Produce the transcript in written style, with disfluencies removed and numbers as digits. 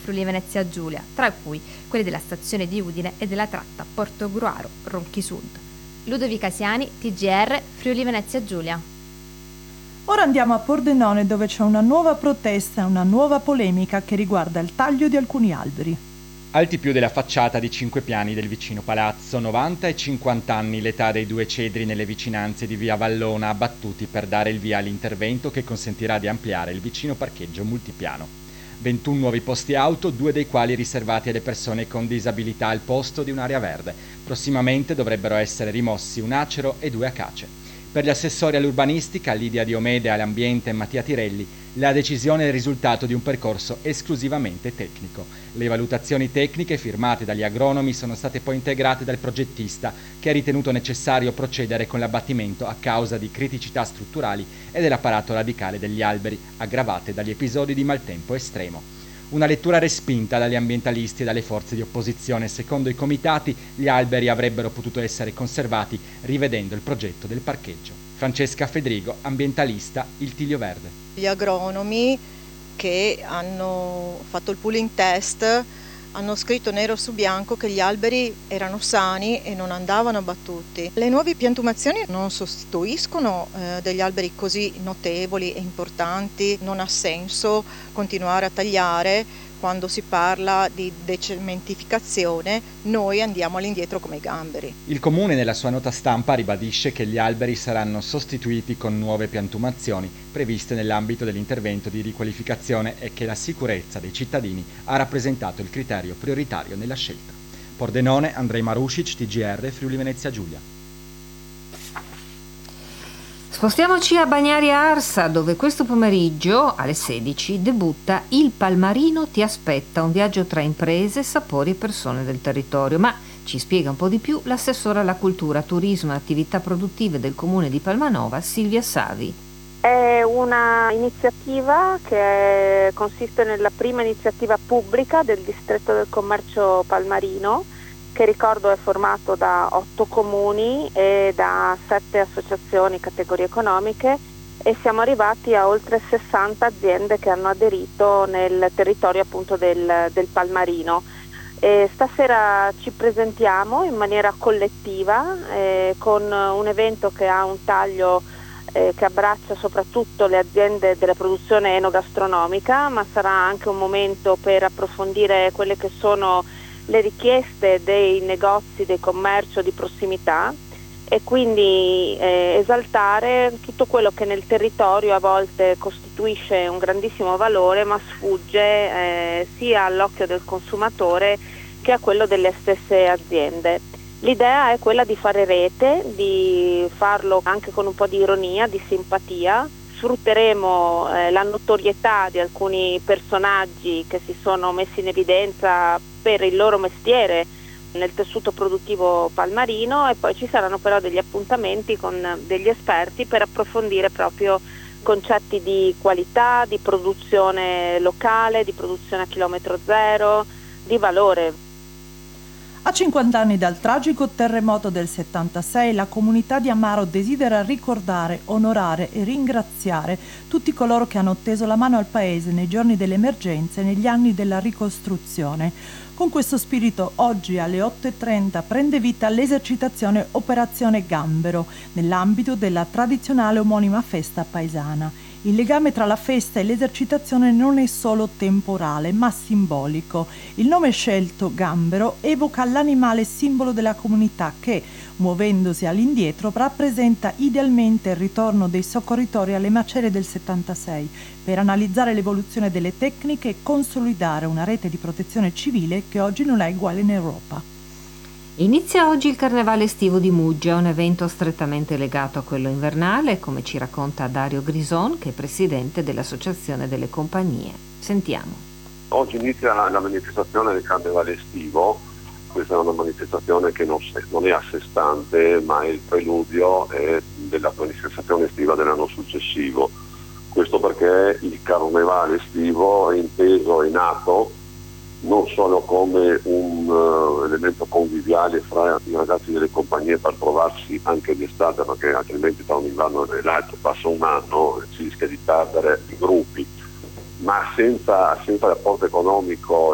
Friuli Venezia Giulia, tra cui quelli della stazione di Udine e della tratta Portogruaro-Ronchi Sud. Ludovica Siani, TGR, Friuli Venezia Giulia. Ora andiamo a Pordenone, dove c'è una nuova protesta e una nuova polemica che riguarda il taglio di alcuni alberi. Alti più della facciata di 5 piani del vicino palazzo, 90 e 50 anni l'età dei due cedri nelle vicinanze di via Vallona, abbattuti per dare il via all'intervento che consentirà di ampliare il vicino parcheggio multipiano. 21 nuovi posti auto, 2 dei quali riservati alle persone con disabilità al posto di un'area verde. Prossimamente dovrebbero essere rimossi un acero e 2 acace. Per gli assessori all'urbanistica, Lidia Diomede, all'ambiente e Mattia Tirelli, la decisione è il risultato di un percorso esclusivamente tecnico. Le valutazioni tecniche firmate dagli agronomi sono state poi integrate dal progettista, che ha ritenuto necessario procedere con l'abbattimento a causa di criticità strutturali e dell'apparato radicale degli alberi, aggravate dagli episodi di maltempo estremo. Una lettura respinta dagli ambientalisti e dalle forze di opposizione. Secondo i comitati, gli alberi avrebbero potuto essere conservati rivedendo il progetto del parcheggio. Francesca Fedrigo, ambientalista, il Tiglio Verde. Gli agronomi che hanno fatto il pooling test hanno scritto nero su bianco che gli alberi erano sani e non andavano abbattuti. Le nuove piantumazioni non sostituiscono degli alberi così notevoli e importanti, non ha senso continuare a tagliare. Quando si parla di decementificazione, noi andiamo all'indietro come i gamberi. Il Comune nella sua nota stampa ribadisce che gli alberi saranno sostituiti con nuove piantumazioni previste nell'ambito dell'intervento di riqualificazione e che la sicurezza dei cittadini ha rappresentato il criterio prioritario nella scelta. Pordenone, Andrei Marusic, TGR, Friuli Venezia Giulia. Spostiamoci a Bagnari Arsa, dove questo pomeriggio alle 16 debutta Il Palmarino ti aspetta, un viaggio tra imprese, sapori e persone del territorio. Ma ci spiega un po' di più l'assessora alla cultura, turismo e attività produttive del comune di Palmanova, Silvia Savi. È una iniziativa che consiste nella prima iniziativa pubblica del distretto del commercio palmarino, che ricordo è formato da 8 comuni e da 7 associazioni, categorie economiche, e siamo arrivati a oltre 60 aziende che hanno aderito nel territorio appunto del Palmarino. E stasera ci presentiamo in maniera collettiva con un evento che ha un taglio che abbraccia soprattutto le aziende della produzione enogastronomica, ma sarà anche un momento per approfondire quelle che sono le richieste dei negozi, del commercio di prossimità, e quindi esaltare tutto quello che nel territorio a volte costituisce un grandissimo valore ma sfugge sia all'occhio del consumatore che a quello delle stesse aziende. L'idea è quella di fare rete, di farlo anche con un po' di ironia, di simpatia. Sfrutteremo la notorietà di alcuni personaggi che si sono messi in evidenza per il loro mestiere nel tessuto produttivo palmarino, e poi ci saranno però degli appuntamenti con degli esperti per approfondire proprio concetti di qualità, di produzione locale, di produzione a chilometro zero, di valore. A 50 anni dal tragico terremoto del 76, la comunità di Amaro desidera ricordare, onorare e ringraziare tutti coloro che hanno teso la mano al paese nei giorni dell'emergenza e negli anni della ricostruzione. Con questo spirito oggi alle 8:30 prende vita l'esercitazione Operazione Gambero nell'ambito della tradizionale omonima festa paesana. Il legame tra la festa e l'esercitazione non è solo temporale, ma simbolico. Il nome scelto, Gambero, evoca l'animale simbolo della comunità che, muovendosi all'indietro, rappresenta idealmente il ritorno dei soccorritori alle macerie del 76, per analizzare l'evoluzione delle tecniche e consolidare una rete di protezione civile che oggi non è uguale in Europa. Inizia oggi il Carnevale estivo di Muggia, un evento strettamente legato a quello invernale, come ci racconta Dario Grison, che è presidente dell'Associazione delle Compagnie. Sentiamo. Oggi inizia la manifestazione del Carnevale estivo. Questa è una manifestazione che non è a sé stante, ma è il preludio della manifestazione estiva dell'anno successivo. Questo perché il Carnevale estivo è inteso, è nato non solo come un elemento conviviale fra i ragazzi delle compagnie per trovarsi anche d'estate, perché altrimenti tra un inverno e l'altro passa un anno e si rischia di perdere i gruppi, ma senza l'apporto economico